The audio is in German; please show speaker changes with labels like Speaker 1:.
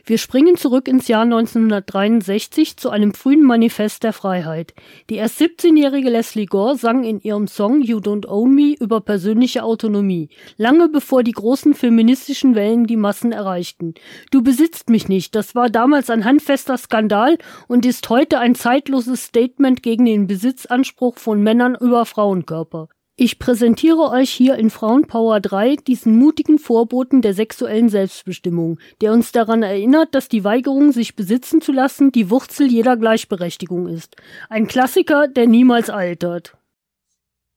Speaker 1: Wir springen zurück ins Jahr 1963 zu einem frühen Manifest der Freiheit. Die erst 17-jährige Lesley Gore sang in ihrem Song You Don't Own Me über persönliche Autonomie, lange bevor die großen feministischen Wellen die Massen erreichten. Du besitzt mich nicht, das war damals ein handfester Skandal und ist heute ein zeitloses Statement gegen den Besitzanspruch von Männern über Frauenkörper. Ich präsentiere euch hier in Frauenpower 3 diesen mutigen Vorboten der sexuellen Selbstbestimmung, der uns daran erinnert, dass die Weigerung, sich besitzen zu lassen, die Wurzel jeder Gleichberechtigung ist. Ein Klassiker, der niemals altert.